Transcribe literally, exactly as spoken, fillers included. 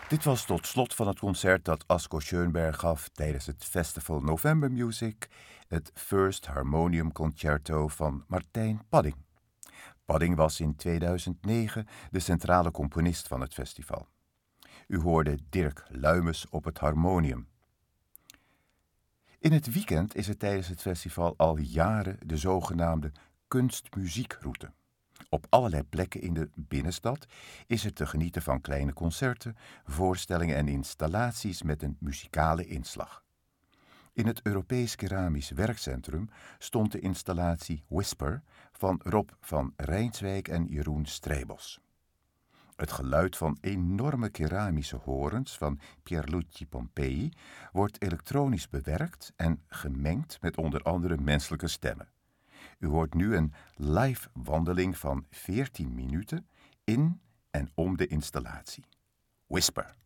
Dit was tot slot van het concert dat Asko Schoenberg gaf tijdens het festival November Music, het First Harmonium Concerto van Martijn Padding. Padding was in tweeduizend negen de centrale componist van het festival. U hoorde Dirk Luimes op het harmonium. In het weekend is er tijdens het festival al jaren de zogenaamde kunstmuziekroute. Op allerlei plekken in de binnenstad is er te genieten van kleine concerten, voorstellingen en installaties met een muzikale inslag. In het Europees Keramisch Werkcentrum stond de installatie Whisper van Rob van Rijnswijk en Jeroen Strijbos. Het geluid van enorme keramische horens van Pierluigi Pompei wordt elektronisch bewerkt en gemengd met onder andere menselijke stemmen. U hoort nu een live wandeling van veertien minuten in en om de installatie. Whisper.